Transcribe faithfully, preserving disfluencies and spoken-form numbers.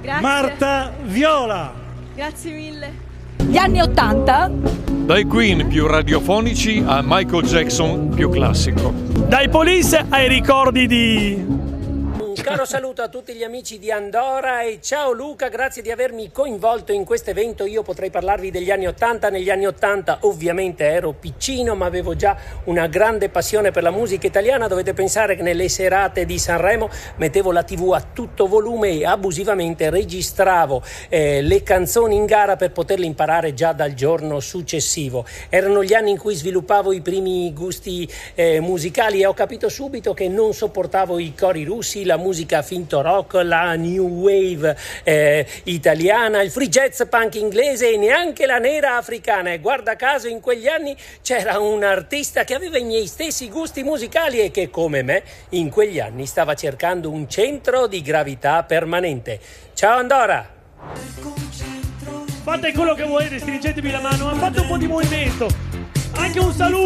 Grazie. Marta Viola. Grazie mille. Gli anni ottanta? Dai Queen più radiofonici a Michael Jackson più classico. Dai Police ai ricordi di... Un caro saluto a tutti gli amici di Andorra e ciao Luca, grazie di avermi coinvolto in questo evento. Io potrei parlarvi degli anni ottanta. Negli anni ottanta ovviamente ero piccino, ma avevo già una grande passione per la musica italiana. Dovete pensare che nelle serate di Sanremo mettevo la tivù a tutto volume e abusivamente registravo eh, le canzoni in gara per poterle imparare già dal giorno successivo. Erano gli anni in cui sviluppavo i primi gusti eh, musicali e ho capito subito che non sopportavo i cori russi, la musica finto rock, la new wave eh, italiana, il free jazz punk inglese e neanche la nera africana. E guarda caso in quegli anni c'era un artista che aveva i miei stessi gusti musicali e che come me in quegli anni stava cercando un centro di gravità permanente. Ciao Andorra! Fate quello che volete, stringetemi la mano, ma fate un po' di movimento. Anche un saluto.